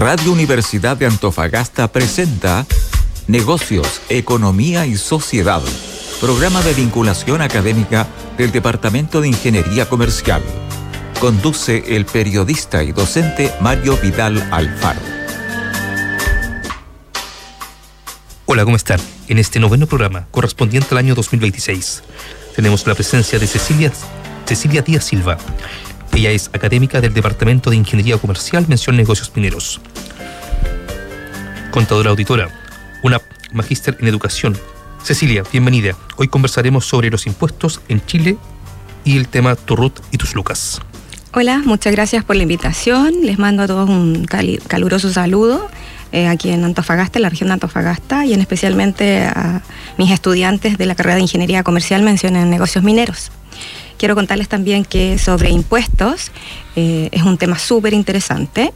Radio Universidad de Antofagasta presenta Negocios, Economía y Sociedad, programa de vinculación académica del Departamento de Ingeniería Comercial. Conduce el periodista y docente Mario Vidal Alfaro. Hola, ¿cómo están? En este noveno programa, correspondiente al año 2026, tenemos la presencia de Cecilia Díaz Silva. Ella es académica del Departamento de Ingeniería Comercial, mención Negocios Mineros. Contadora auditora, una magíster en educación. Cecilia, bienvenida. Hoy conversaremos sobre los impuestos en Chile y el tema tu RUT y tus lucas. Hola, muchas gracias por la invitación. Les mando a todos un caluroso saludo aquí en Antofagasta, en la región de Antofagasta, y especialmente a mis estudiantes de la carrera de Ingeniería Comercial, mención en Negocios Mineros. Quiero contarles también que sobre impuestos es un tema súper interesante.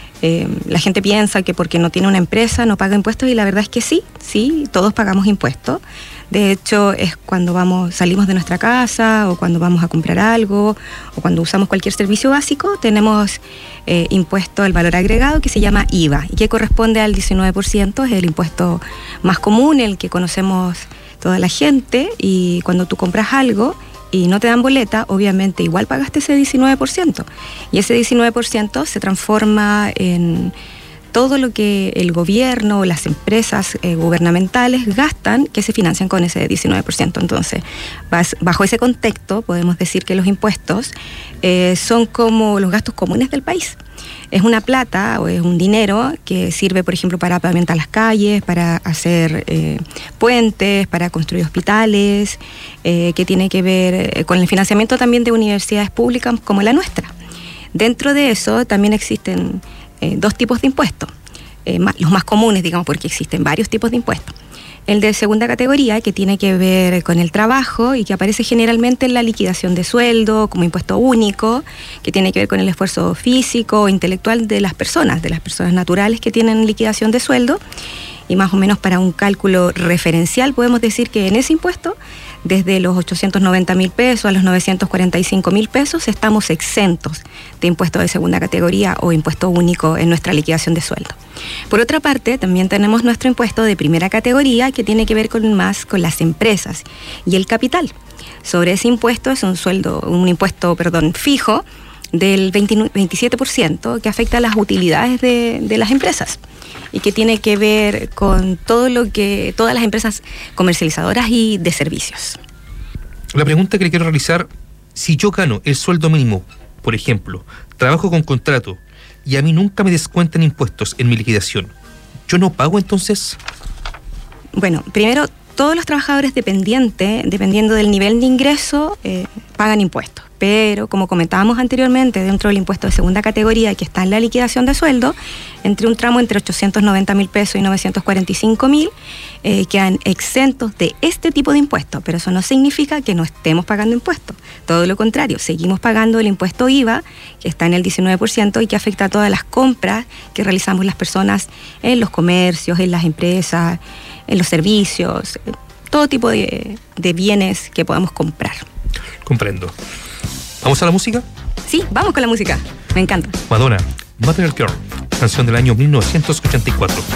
La gente piensa que porque no tiene una empresa no paga impuestos, y la verdad es que sí, todos pagamos impuestos. De hecho, es cuando salimos de nuestra casa, o cuando vamos a comprar algo, o cuando usamos cualquier servicio básico, tenemos impuesto al valor agregado, que se llama IVA, y que corresponde al 19%, es el impuesto más común, el que conocemos toda la gente. Y cuando tú compras algo y no te dan boleta, obviamente igual pagaste ese 19%. Y ese 19% se transforma en todo lo que el gobierno o las empresas gubernamentales gastan, que se financian con ese 19%. Entonces, bajo ese contexto, podemos decir que los impuestos son como los gastos comunes del país. Es una plata o es un dinero que sirve, por ejemplo, para pavimentar las calles, para hacer puentes, para construir hospitales, que tiene que ver con el financiamiento también de universidades públicas como la nuestra. Dentro de eso también existen dos tipos de impuestos, los más comunes, digamos, porque existen varios tipos de impuestos. El de segunda categoría, que tiene que ver con el trabajo y que aparece generalmente en la liquidación de sueldo como impuesto único, que tiene que ver con el esfuerzo físico o intelectual de las personas naturales que tienen liquidación de sueldo. Y más o menos para un cálculo referencial podemos decir que en ese impuesto, desde los 890.000 pesos a los 945.000 pesos, estamos exentos de impuesto de segunda categoría o impuesto único en nuestra liquidación de sueldo. Por otra parte, también tenemos nuestro impuesto de primera categoría, que tiene que ver con las empresas y el capital. Sobre ese impuesto es un impuesto fijo del 27%, que afecta a las utilidades de las empresas y que tiene que ver con todas las empresas comercializadoras y de servicios. La pregunta que le quiero realizar: si yo gano el sueldo mínimo, por ejemplo, trabajo con contrato y a mí nunca me descuentan impuestos en mi liquidación, ¿yo no pago entonces? Bueno, primero, todos los trabajadores dependientes, dependiendo del nivel de ingreso, pagan impuestos. Pero, como comentábamos anteriormente, dentro del impuesto de segunda categoría, que está en la liquidación de sueldo, entre un tramo entre 890.000 pesos y 945.000, quedan exentos de este tipo de impuestos. Pero eso no significa que no estemos pagando impuestos. Todo lo contrario, seguimos pagando el impuesto IVA, que está en el 19% y que afecta a todas las compras que realizamos las personas en los comercios, en las empresas, en los servicios, todo tipo de bienes que podamos comprar. Comprendo. ¿Vamos a la música? Sí, vamos con la música. Me encanta. Madonna, Material Girl, canción del año 1984.